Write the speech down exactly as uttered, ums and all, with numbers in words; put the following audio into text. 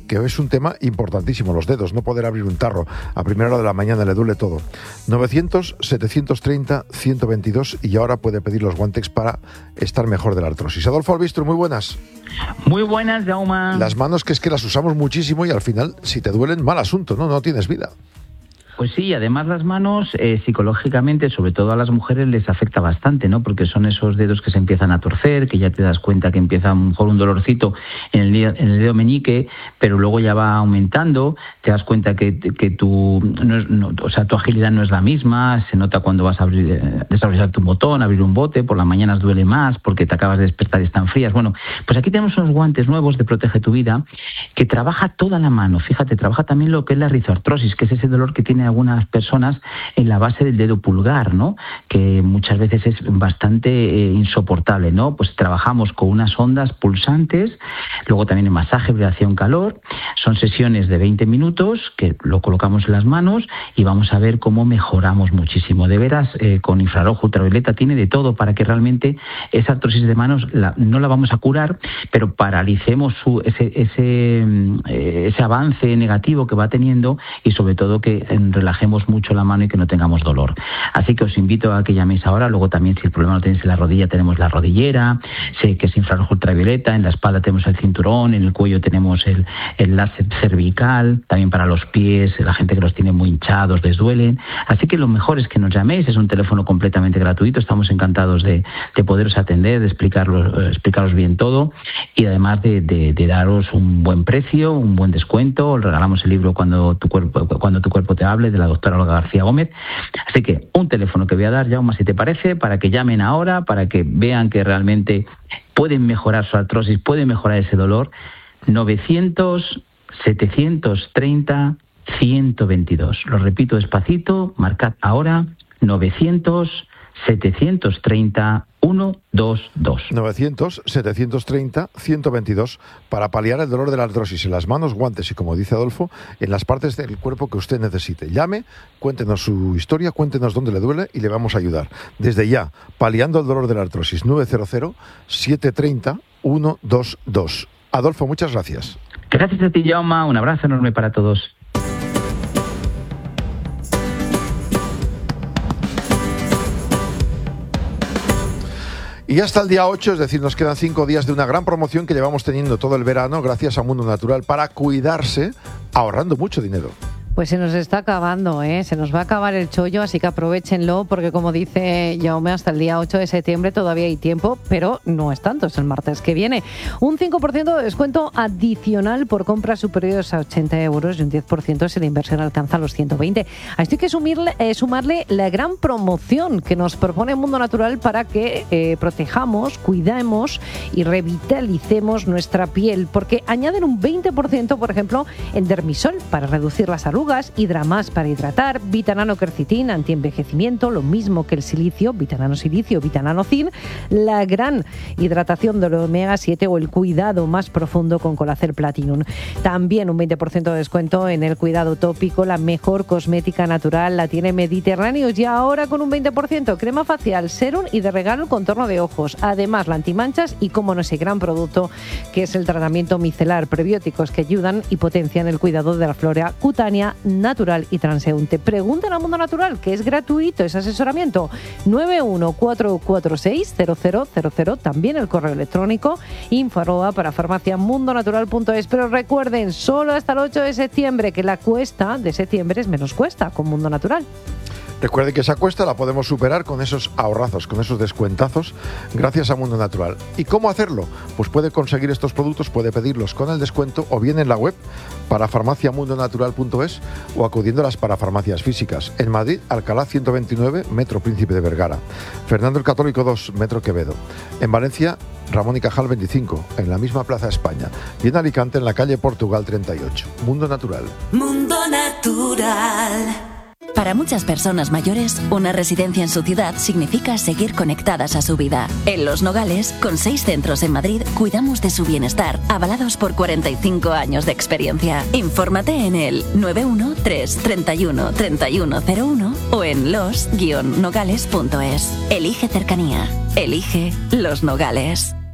que es un tema importantísimo, los dedos, no poder abrir un tarro a primera hora de la mañana, le duele todo. novecientos, setecientos treinta, ciento veintidós y ahora puede pedir los Guantex para estar mejor de la artrosis. Adolfo Albistro, muy buenas. Muy buenas, Jaume. Las manos, que es que las usamos muchísimo y al final, si te duelen, mal asunto, ¿no? No tienes vida. Pues sí, además las manos eh, psicológicamente, sobre todo a las mujeres, les afecta bastante, ¿no? Porque son esos dedos que se empiezan a torcer, que ya te das cuenta que empieza a lo mejor un dolorcito en el, en el dedo meñique, pero luego ya va aumentando, te das cuenta que, que tu, no es, no, o sea, tu agilidad no es la misma, se nota cuando vas a abrir, eh, desarrollar tu botón, abrir un bote, por las mañanas duele más porque te acabas de despertar y están frías. Bueno, pues aquí tenemos unos guantes nuevos de Protege tu Vida que trabaja toda la mano, fíjate, trabaja también lo que es la rizoartrosis, que es ese dolor que tiene algunas personas en la base del dedo pulgar, ¿no? Que muchas veces es bastante eh, insoportable, ¿no? Pues trabajamos con unas ondas pulsantes, luego también en masaje, vibración, calor. Son sesiones de veinte minutos que lo colocamos en las manos y vamos a ver cómo mejoramos muchísimo. De veras, eh, con infrarrojo, ultravioleta, tiene de todo para que realmente esa artrosis de manos la, no la vamos a curar, pero paralicemos su, ese, ese, eh, ese avance negativo que va teniendo y sobre todo que eh, relajemos mucho la mano y que no tengamos dolor. Así que os invito a que llaméis ahora. Luego también, si el problema lo tenéis en la rodilla, tenemos la rodillera, sé que es infrarrojo ultravioleta, en la espalda tenemos el cinturón, en el cuello tenemos el, el láser cervical, también para los pies, la gente que los tiene muy hinchados, les duelen. Así que lo mejor es que nos llaméis, es un teléfono completamente gratuito, estamos encantados de, de poderos atender, de explicarlos, explicaros bien todo y además de, de, de daros un buen precio, un buen descuento. Os regalamos el libro Cuando tu cuerpo, cuando tu cuerpo te hable, de la doctora Olga García Gómez. Así que un teléfono que voy a dar, Jaume, si te parece, para que llamen ahora, para que vean que realmente pueden mejorar su artrosis, pueden mejorar ese dolor. novecientos, setecientos treinta, ciento veintidós. Lo repito despacito, marcad ahora, novecientos, setecientos treinta, ciento veintidós. novecientos, setecientos treinta, ciento veintidós para paliar el dolor de la artrosis en las manos, guantes y, como dice Adolfo, en las partes del cuerpo que usted necesite. Llame, cuéntenos su historia, cuéntenos dónde le duele y le vamos a ayudar. Desde ya, paliando el dolor de la artrosis, nueve cero cero, siete tres cero, ciento veintidós. Adolfo, muchas gracias. Gracias a ti, Jaume. Un abrazo enorme para todos. Y hasta el día ocho, es decir, nos quedan cinco días de una gran promoción que llevamos teniendo todo el verano gracias a Mundo Natural para cuidarse ahorrando mucho dinero. Pues se nos está acabando, ¿eh? Se nos va a acabar el chollo, así que aprovéchenlo, porque como dice Jaume, hasta el día ocho de septiembre todavía hay tiempo, pero no es tanto, es el martes que viene. Un cinco por ciento de descuento adicional por compras superiores a ochenta euros y un diez por ciento si la inversión alcanza los ciento veinte. A esto hay que sumirle, eh, sumarle la gran promoción que nos propone Mundo Natural para que eh, protejamos, cuidemos y revitalicemos nuestra piel, porque añaden un veinte por ciento, por ejemplo, en Dermisol para reducir las arrugas, Hidramás para hidratar, Vitanano Quercitin, antienvejecimiento, lo mismo que el silicio, Vitanano Silicio, Vitanano Zinc, la gran hidratación del omega siete o el cuidado más profundo con Colacel Platinum. También un veinte por ciento de descuento en el cuidado tópico, la mejor cosmética natural la tiene Mediterráneos y ahora con un veinte por ciento crema facial, serum y de regalo el contorno de ojos. Además, la antimanchas y, como no, ese gran producto que es el tratamiento micelar, prebióticos que ayudan y potencian el cuidado de la flora cutánea natural y transeúnte. Pregunten a Mundo Natural, que es gratuito ese asesoramiento. nueve uno cuatro cuatro seis cero cero cero cero, también el correo electrónico info arroba para farmaciamundonatural punto es. Pero recuerden, solo hasta el ocho de septiembre, que la cuesta de septiembre es menos cuesta con Mundo Natural. Recuerde que esa cuesta la podemos superar con esos ahorrazos, con esos descuentazos, gracias a Mundo Natural. ¿Y cómo hacerlo? Pues puede conseguir estos productos, puede pedirlos con el descuento o bien en la web para farmaciamundonatural punto es o acudiendo a las parafarmacias físicas. En Madrid, Alcalá ciento veintinueve, Metro Príncipe de Vergara. Fernando el Católico dos, Metro Quevedo. En Valencia, Ramón y Cajal veinticinco, en la misma Plaza España. Y en Alicante, en la calle Portugal treinta y ocho. Mundo Natural. Mundo Natural. Para muchas personas mayores, una residencia en su ciudad significa seguir conectadas a su vida. En Los Nogales, con seis centros en Madrid, cuidamos de su bienestar, avalados por cuarenta y cinco años de experiencia. Infórmate en el nueve uno tres, treinta y uno, treinta y uno cero uno o en los guion nogales punto es. Elige cercanía. Elige Los Nogales.